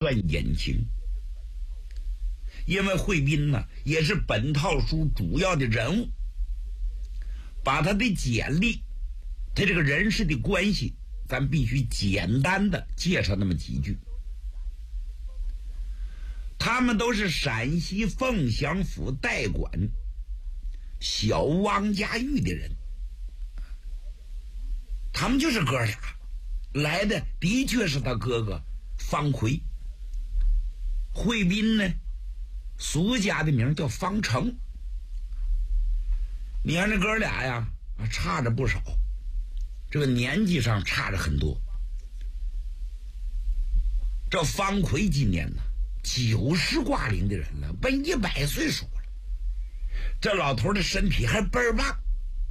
串隐情。因为惠斌呢也是本套书主要的人物，把他的简历，他这个人事的关系，咱必须简单的介绍那么几句。他们都是陕西凤翔府代管小汪家峪的人，他们就是哥俩，来的的确是他哥哥方奎。惠斌呢俗家的名叫方成。你看这哥俩呀差着不少，这个年纪上差着很多。这方奎今年呢90挂龄的人了，奔100岁数了。这老头的身体还倍儿棒，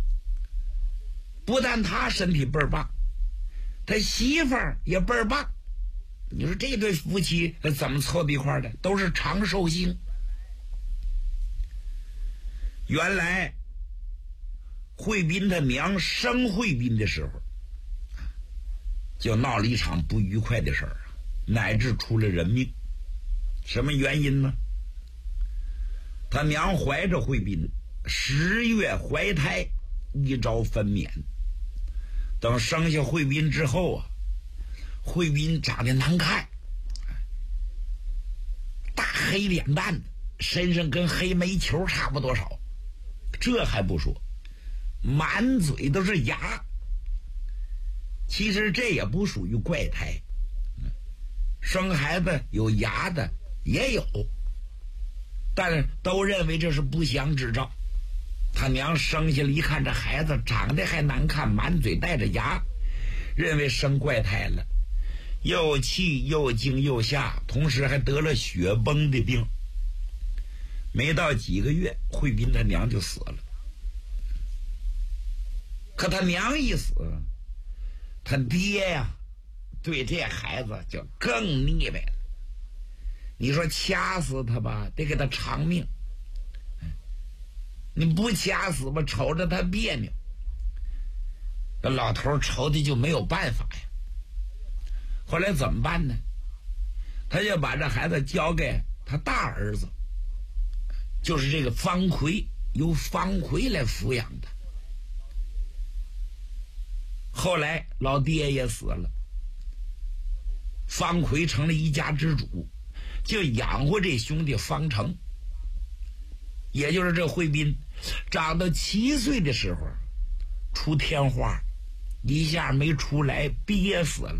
不但他身体倍儿棒，他媳妇儿也倍儿棒。你说这对夫妻怎么凑到一块儿的？都是长寿星。原来惠斌他娘生惠斌的时候，就闹了一场不愉快的事儿，乃至出了人命。什么原因呢？他娘怀着惠斌10月怀胎，一朝分娩。等生下惠斌之后啊，惠斌长得难看，大黑脸蛋子，身上跟黑煤球差不多少。这还不说，满嘴都是牙。其实这也不属于怪胎，生孩子有牙的也有，但是都认为这是不祥之兆。他娘生下来一看，这孩子长得还难看，满嘴带着牙，认为生怪胎了，又气又惊又吓，同时还得了血崩的病。没到几个月，惠斌他娘就死了。可他娘一死，他爹呀对这孩子就更腻歪了。你说掐死他吧，得给他偿命；你不掐死吧，瞅着他别扭。这老头愁的就没有办法呀。后来怎么办呢？他就把这孩子交给他大儿子，就是这个方奎，由方奎来抚养的。后来老爹也死了，方奎成了一家之主，就养活这兄弟方成。也就是这惠斌长到7岁的时候出天花，一下没出来，憋死了。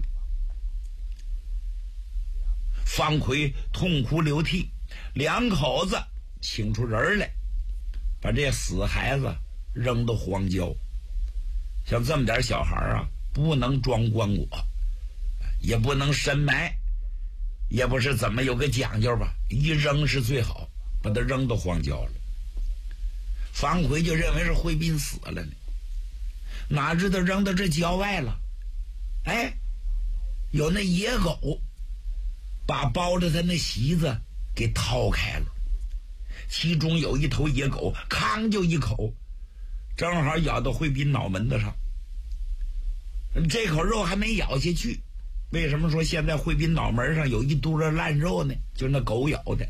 方奎痛哭流涕，两口子请出人来，把这死孩子扔到荒郊。像这么点小孩啊，不能装棺椁，也不能深埋，也不是怎么有个讲究吧，一扔是最好，把他扔到荒郊了。方奎就认为是惠斌死了呢，哪知道扔到这郊外了，哎，有那野狗把包着他那席子给掏开了，其中有一头野狗吭就一口，正好咬到惠斌脑门子上。这口肉还没咬下去，为什么说现在惠斌脑门上有一嘟噜烂肉呢？就那狗咬的。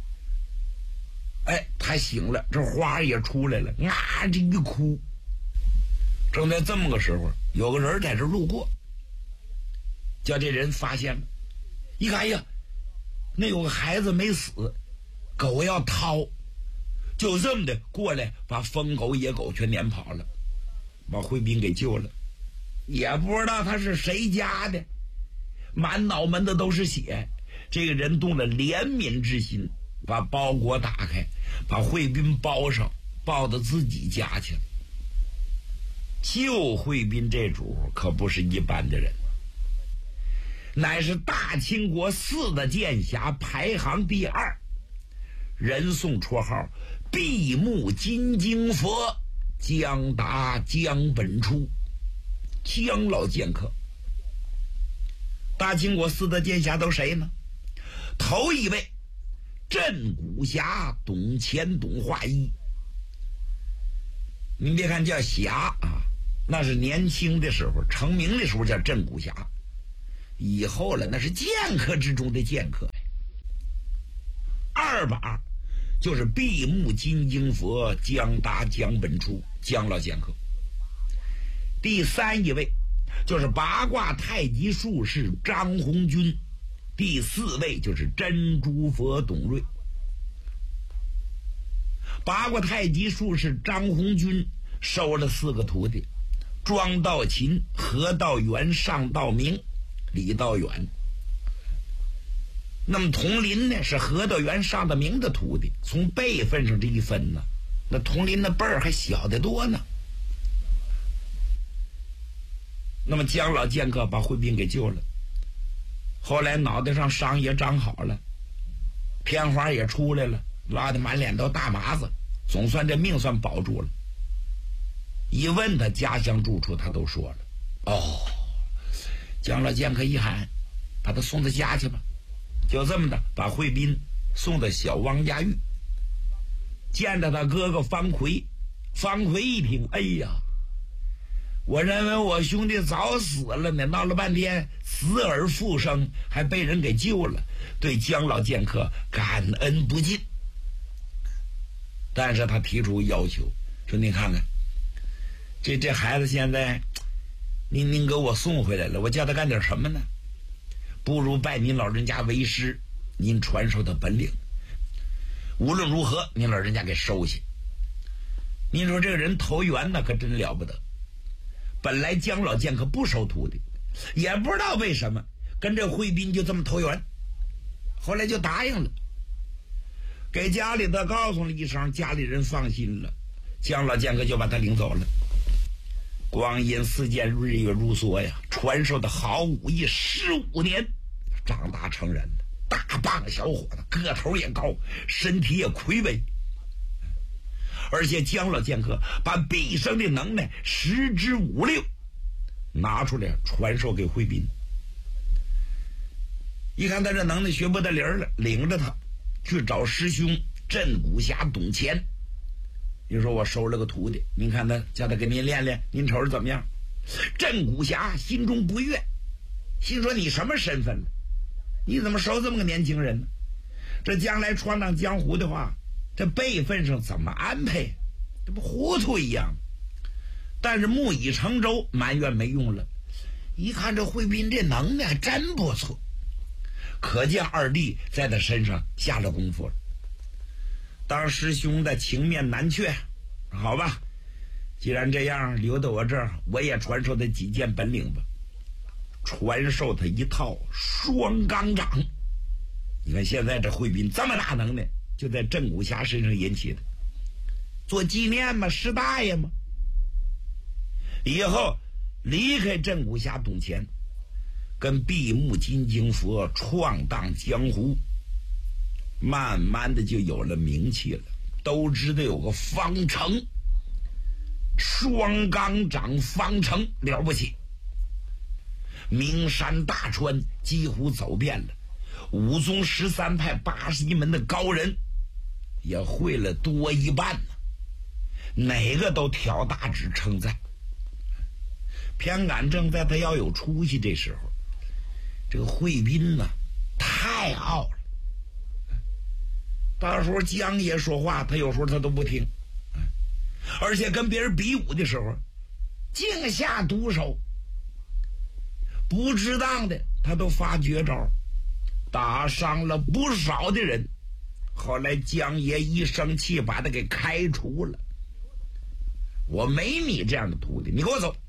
哎，他醒了，这花也出来了，啊，这一哭。正在这么个时候，有个人在这路过，叫这人发现了，一看，哎呀，那有个孩子没死，狗要掏，就这么的过来，把疯狗野狗全撵跑了，把惠斌给救了。也不知道他是谁家的，满脑门子都是血。这个人动了怜悯之心，把包裹打开，把惠斌包上，抱到自己家去了。救惠斌这主可不是一般的人，乃是大清国4大剑侠排行第2，人送绰号闭目金睛佛，江达江本初，江老剑客。大清国4大剑侠都谁呢？头一位镇古侠董乾董化一。您别看叫侠啊，那是年轻的时候成名的时候叫镇古侠，以后了那是剑客之中的剑客呀。 二把就是闭目金睛佛姜达姜本初姜老剑客。第三一位就是八卦太极术士张红军，第四位就是珍珠佛董瑞。八卦太极术士张红军收了4个徒弟，庄道勤、何道元、尚道明、李道远。那么佟林呢，是何道元、尚道明的徒弟，从辈分上这一分呢，那佟林的辈儿还小得多呢。那么姜老剑客把惠斌给救了，后来脑袋上伤也长好了，片花也出来了，拉得满脸都大麻子，总算这命算保住了。一问他家乡住处，他都说了。哦，姜老剑客一喊，把他送到家去吧。就这么的把惠斌送到小汪家峪，见着他哥哥方奎。方奎一听，哎呀，我认为我兄弟早死了呢，闹了半天死而复生，还被人给救了，对姜老剑客感恩不尽。但是他提出要求，说你看看这孩子现在您给我送回来了，我叫他干点什么呢？不如拜您老人家为师，您传授的本领，无论如何您老人家给收下。您说这个人投缘呢，可真了不得。本来姜老剑客不收徒弟，也不知道为什么跟这惠斌就这么投缘，后来就答应了，给家里头告诉了一声，家里人放心了，姜老剑客就把他领走了。光阴似箭，日月如梭呀，传授的好武艺15年，长大成人了，大棒小伙子，个头也高，身体也魁伟。而且姜老剑客把毕生的能耐10之5六拿出来传授给惠斌。一看他这能耐学不得灵了，领着他去找师兄镇古侠董乾。你说我收了个徒弟，您看他叫他给您练练，您瞅着怎么样？镇古侠心中不悦，心说你什么身份了？你怎么收这么个年轻人呢？这将来闯荡江湖的话，这辈分上怎么安排？这不糊涂一样。但是木已成舟，埋怨没用了。一看这惠斌这能耐真不错，可见二弟在他身上下了功夫了。当师兄的情面难却，好吧，既然这样，留到我这儿，我也传授他几件本领吧。传授他一套双钢掌。你看现在这惠斌这么大能耐，就在镇古侠身上引起的，做纪念嘛，师大爷嘛。以后离开镇古侠董乾，跟闭目金睛佛闯荡江湖，慢慢的就有了名气了。都知道有个方成，双钢掌方成了不起，名山大川几乎走遍了，武宗13派81门的高人也会了多一半呢，哪个都挑大指称赞。偏赶正在他要有出息这时候，这个惠斌呢太傲了，到时候姜爷说话他有时候他都不听，而且跟别人比武的时候净下毒手，不值当的他都发绝招，打伤了不少的人。后来姜爷一生气把他给开除了，我没你这样的徒弟，你给我走。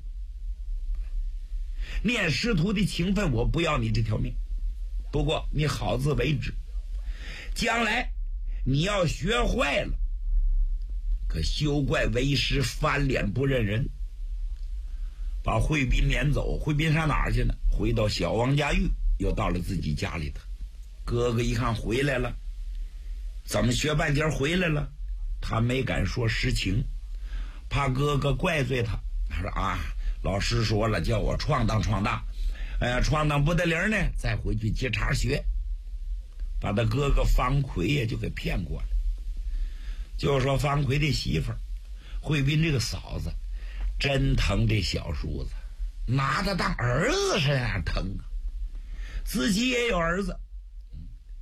念师徒的情分，我不要你这条命，不过你好自为之，将来你要学坏了，可休怪为师翻脸不认人。把惠斌撵走。惠斌上哪儿去呢？回到小王家峪，又到了自己家里头。哥哥一看回来了，怎么学半截回来了？他没敢说实情，怕哥哥怪罪他。他说啊，老师说了，叫我闯荡闯荡，闯荡不得灵呢，再回去接茬学。把他哥哥方奎也就给骗过来，就说方奎的媳妇儿惠斌这个嫂子真疼这小叔子，拿他当儿子是那样疼啊。自己也有儿子，